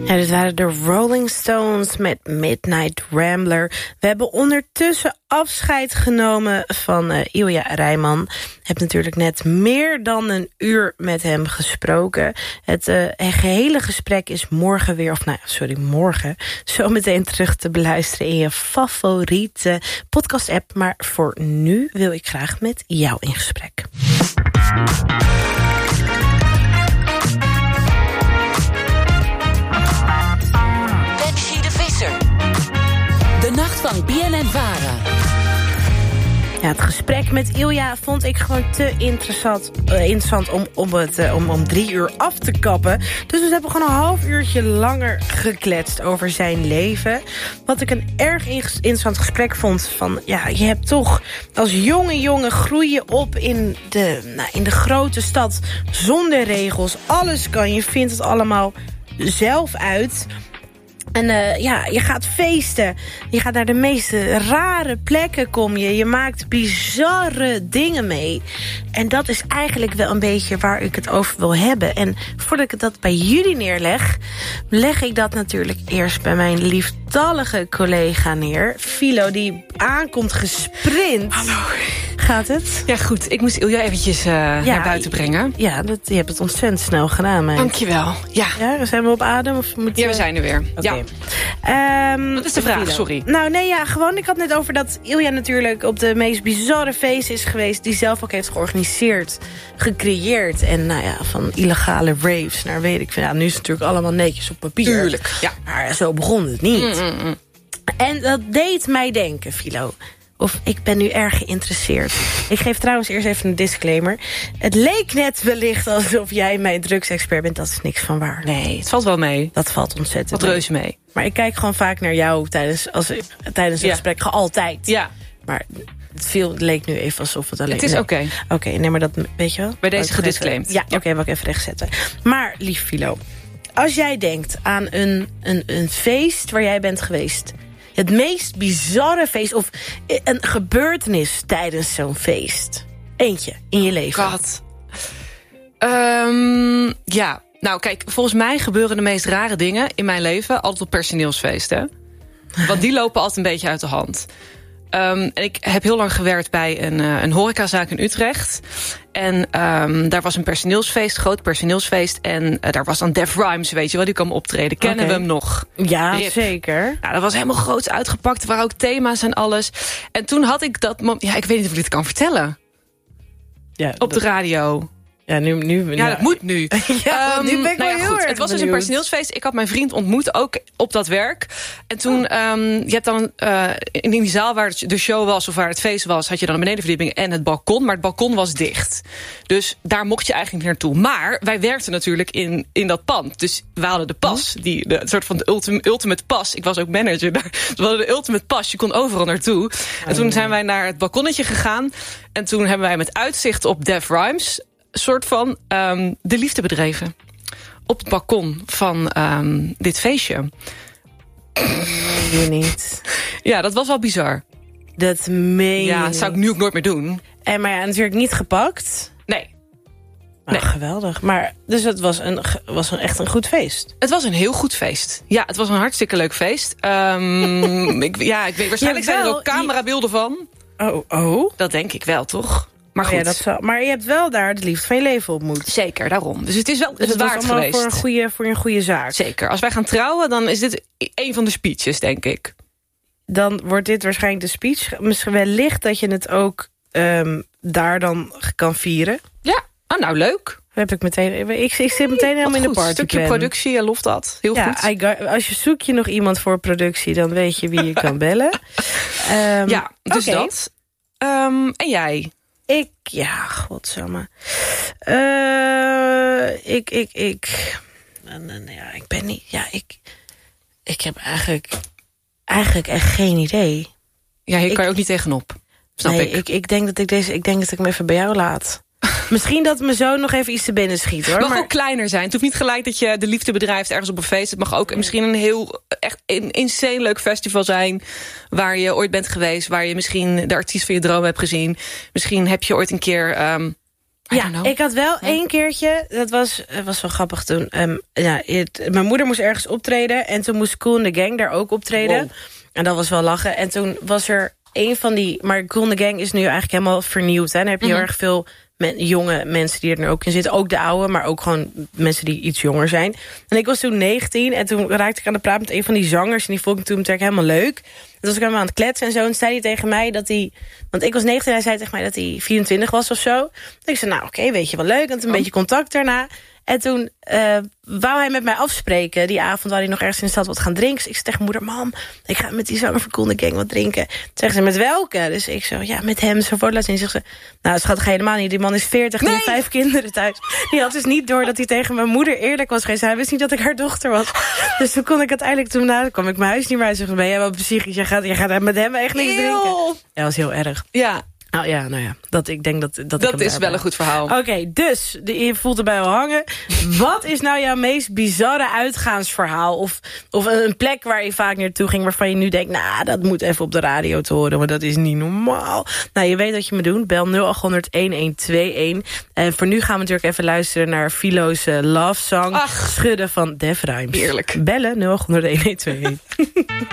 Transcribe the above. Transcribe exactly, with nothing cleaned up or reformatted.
Ja, dit waren de Rolling Stones met Midnight Rambler. We hebben ondertussen afscheid genomen van uh, Ilja Reiman. Ik heb natuurlijk net meer dan een uur met hem gesproken. Het uh, gehele gesprek is morgen weer, of nou sorry, morgen... zometeen terug te beluisteren in je favoriete podcast-app. Maar voor nu wil ik graag met jou in gesprek. De nacht van B N N Vara. Ja, het gesprek met Ilja vond ik gewoon te interessant, uh, interessant om, om, het, uh, om, om drie uur af te kappen. Dus we hebben gewoon een half uurtje langer gekletst over zijn leven. Wat ik een erg interessant gesprek vond. Van, ja, je hebt toch als jonge jongen groei je op in de, nou, in de grote stad zonder regels. Alles kan, je vindt het allemaal zelf uit. En uh, ja, je gaat feesten. Je gaat naar de meest rare plekken kom je. Je maakt bizarre dingen mee. En dat is eigenlijk wel een beetje waar ik het over wil hebben. En voordat ik dat bij jullie neerleg... leg ik dat natuurlijk eerst bij mijn lieftallige collega neer. Philo, die aankomt gesprint. Hallo. Gaat het? Ja, goed. Ik moest Ilja eventjes uh, ja, naar buiten brengen. Ja, dat, je hebt het ontzettend snel gedaan, meid. Dankjewel. Ja. Ja, zijn we op adem? Of moet, ja, we zijn er weer. Okay. Ja. Um, Wat is de vraag? Philo. Sorry. Nou, nee, ja, gewoon. Ik had net over dat Ilja natuurlijk op de meest bizarre feest is geweest... die zelf ook heeft georganiseerd, gecreëerd. En nou ja, van illegale raves naar weet ik veel. Nou, nu is het natuurlijk allemaal netjes op papier. Tuurlijk, ja. Maar zo begon het niet. Mm, mm, mm. En dat deed mij denken, Philo... Of ik ben nu erg geïnteresseerd. Ik geef trouwens eerst even een disclaimer. Het leek net wellicht alsof jij mijn drugsexpert bent. Dat is niks van waar. Nee, het valt wel mee. Dat valt ontzettend Wat mee. reuze mee. Maar ik kijk gewoon vaak naar jou tijdens, als, tijdens een Ja. gesprek. Gewoon altijd. Ja. Maar het, viel, het leek nu even alsof het alleen... Het is nee. oké. Oké, okay, nee, maar dat weet je wel. Bij deze Wou ik gedisclaimd. even- Ja, oké, okay, wil ik even rechtzetten. Maar, lief Philo, als jij denkt aan een, een, een feest waar jij bent geweest... het meest bizarre feest of een gebeurtenis tijdens zo'n feest. Eentje in je leven. God. Um, ja, nou kijk, volgens mij gebeuren de meest rare dingen in mijn leven... altijd op personeelsfeesten. Want die lopen altijd een beetje uit de hand. Um, en ik heb heel lang gewerkt bij een, uh, een horecazaak in Utrecht. En um, daar was een personeelsfeest, groot personeelsfeest. En uh, daar was dan Def Rhymes, weet je wel, die kwam optreden. Kennen Okay. we hem nog? Ja, Rip. zeker. Nou, dat was helemaal groots uitgepakt. Er waren ook thema's en alles. En toen had ik dat... mom- Ja, ik weet niet of ik dit kan vertellen. Ja, Op de radio. Ja, nu... nu Ja, dat moet nu. Ja, Um, nu ben ik nou wel ja, heel goed. erg Het was dus een benieuwd. personeelsfeest. Ik had mijn vriend ontmoet, ook op dat werk. En toen, Oh. um, je hebt dan uh, in die zaal waar de show was... of waar het feest was, had je dan een benedenverdieping en het balkon. Maar het balkon was dicht. Dus daar mocht je eigenlijk niet naartoe. Maar wij werkten natuurlijk in, in dat pand. Dus we hadden de pas, die, de soort van de ultimate, ultimate pas. Ik was ook manager daar. Dus we hadden de ultimate pas, je kon overal naartoe. En toen zijn wij naar het balkonnetje gegaan. En toen hebben wij met uitzicht op Def Rhymes... soort van um, de liefde bedreven. Op het balkon van um, dit feestje. meen je niet. Ja, dat was wel bizar. Dat meen je Ja, dat niet. zou ik nu ook nooit meer doen. En maar ja, natuurlijk niet gepakt. Nee, Nou, Nee. geweldig. Maar, dus het was, een, ge- was een, echt een goed feest. het was een heel goed feest. Ja, het was een hartstikke leuk feest. Um, ik, ja, ik weet, waarschijnlijk zijn er Jawel, ook camerabeelden van. Oh, oh. Dat denk ik wel, toch? Maar goed, Ja, dat zou, maar je hebt wel daar de liefde van je leven ontmoet. zeker, daarom. Dus het is wel Dus het het was waard allemaal geweest. voor een, goede, voor een goede zaak. Zeker. Als wij gaan trouwen, dan is dit een van de speeches, denk ik. Dan wordt dit waarschijnlijk de speech. Misschien wellicht dat je het ook um, daar dan kan vieren. Ja, oh, nou leuk. Heb ik meteen. Ik, ik zit meteen helemaal in de Wat goed. party. Stukje productie, je loft dat. Heel Ja, goed. I got- als je zoek je nog iemand voor productie, dan weet je wie je kan bellen. Um, Ja, dus oké. dat. Um, en jij? Ik, ja, godsamme. Uh, ik, ik, ik. Nou, nou, nou ja, ik ben niet. Ja, ik. Ik heb eigenlijk. Eigenlijk echt geen idee. Ja, hier Ik- kan je ook niet tegenop. Snap nee, ik. ik. Ik denk dat ik deze. Ik denk dat ik hem even bij jou laat. Misschien dat mijn zoon nog even iets te binnen schiet, hoor. Het mag maar... ook kleiner zijn. Het hoeft niet gelijk dat je de liefde bedrijft ergens op een feest. Het mag ook misschien een heel echt een insane leuk festival zijn waar je ooit bent geweest, waar je misschien de artiest van je droom hebt gezien. Misschien heb je ooit een keer um, I Ja, ik had wel ja. één keertje, dat was, was wel grappig toen. Um, ja, het, mijn moeder moest ergens optreden en toen moest Kool and the Gang daar ook optreden. Wow. En dat was wel lachen. En toen was er een van die, maar Kool and the Gang is nu eigenlijk helemaal vernieuwd. Hè? Dan heb je mm-hmm. heel erg veel men, jonge mensen die er nu ook in zitten. Ook de oude, maar ook gewoon mensen die iets jonger zijn. En ik was toen negentien en toen raakte ik aan de praat met een van die zangers. En die vond ik toen meteen helemaal leuk. En toen was ik helemaal aan het kletsen en zo. En zei hij tegen mij dat hij, want ik was negentien en hij zei tegen mij dat hij vierentwintig was of zo. En ik zei, nou oké, okay, weet je wel leuk. En toen een oh. beetje contact daarna. En toen uh, wou hij met mij afspreken. Die avond waar hij nog ergens in de stad wat gaan drinken. Dus ik zei tegen moeder, mam, ik ga met die zanger van Kool and the Gang wat drinken. Toen zeggen ze, met welke? Dus ik zo, ja, met hem. Zo laten zien. Zegt ze, nou schat, ga je helemaal niet. Die man is veertig, die nee. heeft vijf kinderen thuis. Die had dus niet door dat hij tegen mijn moeder eerlijk was geweest. Hij wist niet dat ik haar dochter was. Dus toen kon ik uiteindelijk, toen na, kwam ik mijn huis niet meer. Hij zegt, ben jij wel psychisch? Jij gaat, jij gaat met hem echt niks drinken. Ja, dat was heel erg. Ja. Nou ja, nou ja, dat, ik denk dat... Dat, dat ik is wel een goed verhaal. Oké, okay, dus, de, je voelt erbij al hangen. Wat is nou jouw meest bizarre uitgaansverhaal? Of, of een plek waar je vaak naartoe ging... waarvan je nu denkt, nou, dat moet even op de radio te horen... want dat is niet normaal. Nou, je weet wat je moet doen. Bel nul acht honderd, een een twee een. En voor nu gaan we natuurlijk even luisteren... naar Filo's uh, love song. Ach. Schudden van Def Rhymes. Heerlijk. Bellen nul acht honderd, een een twee een.